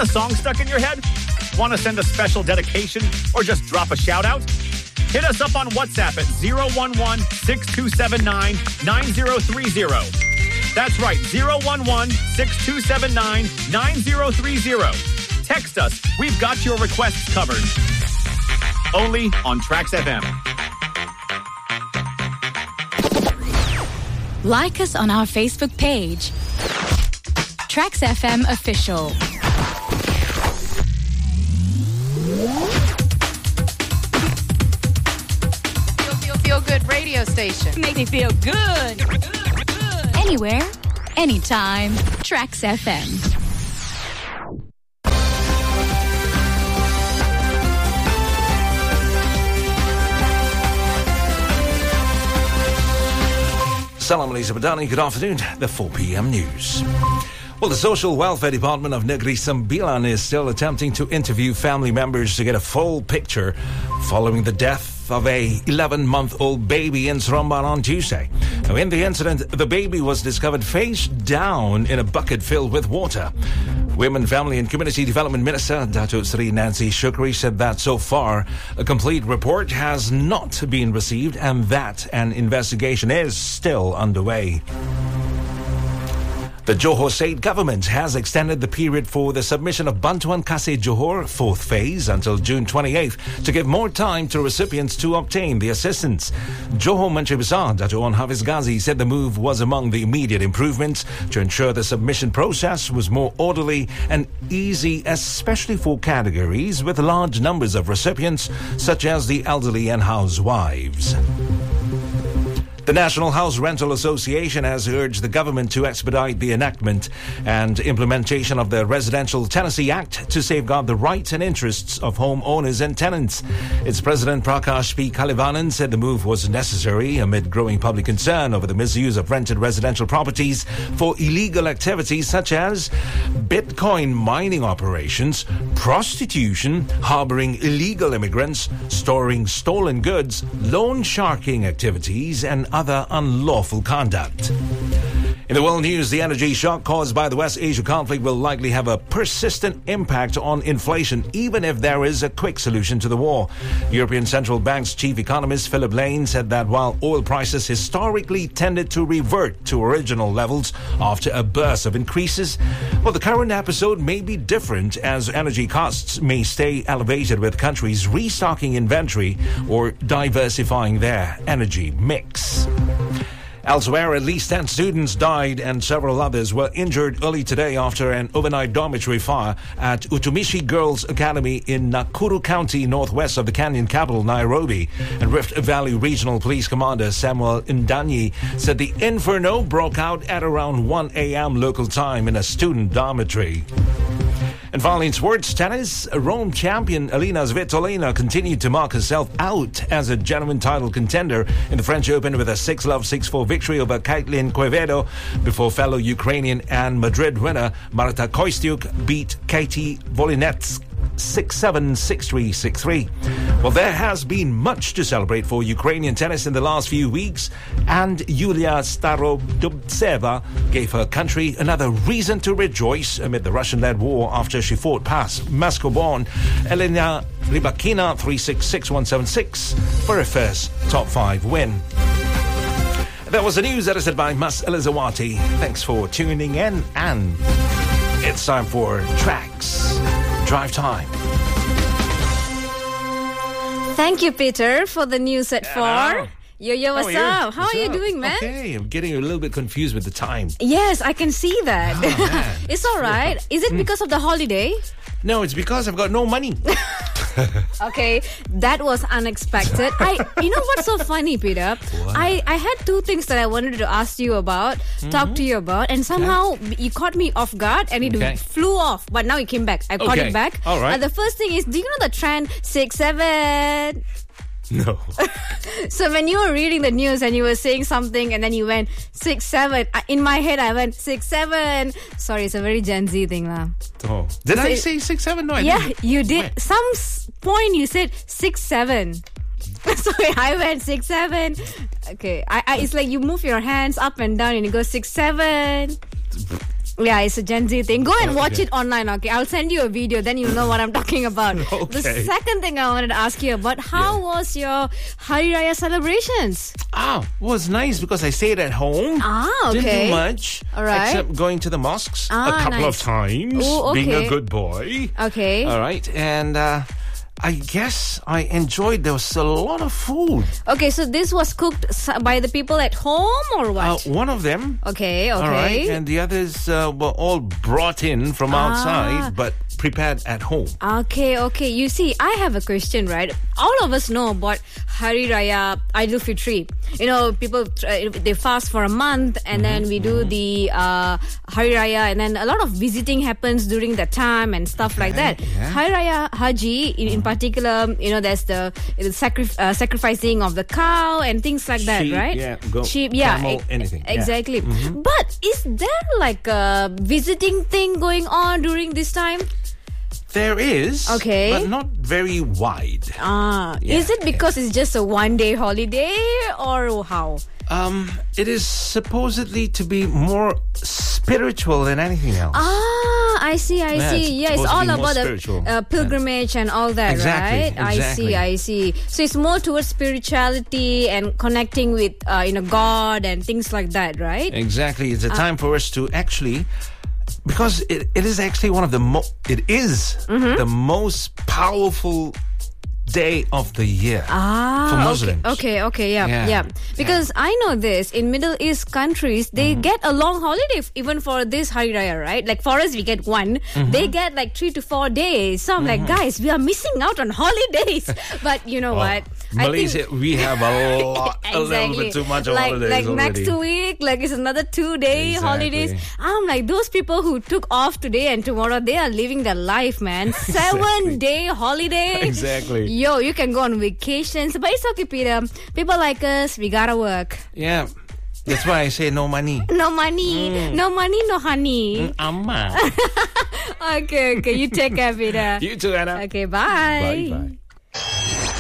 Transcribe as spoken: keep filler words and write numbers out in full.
Got a song stuck in your head? Want to send a special dedication or just drop a shout out? Hit us up on WhatsApp at zero one one, six two seven nine, nine zero three zero. That's right, zero one one, six two seven nine, nine zero three zero. Text us. We've got your requests covered. Only on Trax F M. Like us on our Facebook page. Trax F M Official. Feel, feel, feel good radio station. Make me feel good. good, good. Anywhere, anytime. Trax F M. Salam Lisa Badani, good afternoon. The four p.m. news. Well, the Social Welfare Department of Negeri Sembilan is still attempting to interview family members to get a full picture following the death of a eleven-month-old baby in Seremban on Tuesday. Now, in the incident, the baby was discovered face down in a bucket filled with water. Women, Family and Community Development Minister Datuk Seri Nancy Shukri said that so far a complete report has not been received and that an investigation is still underway. The Johor State Government has extended the period for the submission of Bantuan Kasih Johor fourth phase until June twenty-eighth to give more time to recipients to obtain the assistance. Johor Menteri Besar Datuk Wan Hafiz Ghazi said the move was among the immediate improvements to ensure the submission process was more orderly and easy, especially for categories with large numbers of recipients such as the elderly and housewives. The National House Rental Association has urged the government to expedite the enactment and implementation of the Residential Tenancy Act to safeguard the rights and interests of homeowners and tenants. Its president, Prakash P. Kalivanan, said the move was necessary amid growing public concern over the misuse of rented residential properties for illegal activities such as Bitcoin mining operations, prostitution, harboring illegal immigrants, storing stolen goods, loan sharking activities, and other unlawful conduct. In the world news, the energy shock caused by the West Asia conflict will likely have a persistent impact on inflation, even if there is a quick solution to the war. European Central Bank's chief economist Philip Lane said that while oil prices historically tended to revert to original levels after a burst of increases, well, the current episode may be different as energy costs may stay elevated with countries restocking inventory or diversifying their energy mix. Elsewhere, at least ten students died and several others were injured early today after an overnight dormitory fire at Utumishi Girls Academy in Nakuru County, northwest of the Kenyan capital, Nairobi. And Rift Valley Regional Police Commander Samuel Ndanyi said the inferno broke out at around one a.m. local time in a student dormitory. And finally, in sports tennis, Rome champion Elina Svitolina continued to mark herself out as a genuine title contender in the French Open with a six love, six four victory over Kaitlyn Quevedo before fellow Ukrainian and Madrid winner Marta Kostyuk beat Katie Volinets six seven, six three, six three. Well, there has been much to celebrate for Ukrainian tennis in the last few weeks, and Yulia Starodubtseva gave her country another reason to rejoice amid the Russian-led war after she fought past Moscow-born Elena Rybakina three six, six one, seven six for her first top five win. That was the news edited by Mas Elizawati. Thanks for tuning in, and it's time for Trax Drive Time. Thank you, Peter, for the news at Yeah, four. Yo, yo, what's How up? How What's are you up? doing, man? Okay, I'm getting a little bit confused with the time. Yes, I can see that. Oh, man. It's all right. Is it because of the holiday? No, it's because I've got no money. Okay, that was unexpected. I, you know what's so funny, Peter? What? I, I had two things that I wanted to ask you about, talk to you about, and somehow you caught me off guard and it Okay. flew off. But now it came back. I caught Okay. it back. All right. Uh, the first thing is, do you know the trend six seven? No. So when you were reading the news and you were saying something and then you went six seven, I- in my head I went six seven. Sorry, it's a very Gen Z thing, lah. Oh. Did I So- say six seven? No, I Yeah, didn't. you did. Where? Some s- point you said six seven. Sorry, I went six seven. Okay, I, I it's like you move your hands up and down and you go six seven. Yeah, it's a Gen Z thing. Go and Oh, watch okay. it online, okay? I'll send you a video, then you'll know what I'm talking about. Okay. The second thing I wanted to ask you about, how Yeah. was your Hari Raya celebrations? Ah, was nice because I stayed at home. Ah, okay. Didn't do much. All right. Except going to the mosques Ah, a couple nice. of times. Ooh, Being okay. a good boy. Okay. All right. And uh, I guess I enjoyed, there was a lot of food. Okay, so this was cooked s- by the people at home or Uh, what? one of them. okay, okay. All right. And the others uh, were all brought in from Ah. outside, but prepared at home. Okay, okay. You see, I have a question, right? All of us know about Hari Raya, Idul Fitri. You know, people uh, they fast for a month, and then we do the uh, Hari Raya, and then a lot of visiting happens during that time and stuff like that. yeah. Hari Raya Haji, in, in particular, you know, there's the, the sacri- uh, sacrificing of the cow and things like that, Sheep, right? yeah, goat, Sheep, yeah, camel, e- anything, yeah. exactly. But is there like a visiting thing going on during this time? There is. Okay. But not very wide. Ah, Yeah, is it because it's just a one day holiday or how? Um, it is supposedly to be more spiritual than anything else. Ah, I see, I Yeah, see. it's Yeah, it's supposed to all be more about the spiritual. uh, pilgrimage and all that, Exactly, right? I see, exactly. I see. So it's more towards spirituality and connecting with, uh, you know, God and things like that, right? Exactly. Uh, It's a time for us to actually, because it, it is actually one of the mo- it is Mm-hmm. the most powerful day of the year Ah, for okay, Muslims. okay, okay, yeah, yeah. Yeah, Because I know this in Middle East countries, they Mm-hmm. get a long holiday f- even for this Hari Raya, right? Like for us, we get one. Mm-hmm. They get like three to four days. So I'm like, guys, we are missing out on holidays. But you know what? I Malaysia, think- we have a lot, a little bit too much of like, holidays like already. next week, like it's another two day Exactly. holidays. I'm like, those people who took off today and tomorrow, they are living their life, man. Seven day holiday. Exactly. Yo, you can go on vacations, but it's okay, Peter. People like us, we gotta work. Yeah, that's why I say no money. No money, Mm. no money, no honey. Amma. Okay, okay, you take care, Peter. You too, Anna. Okay, bye. Bye bye.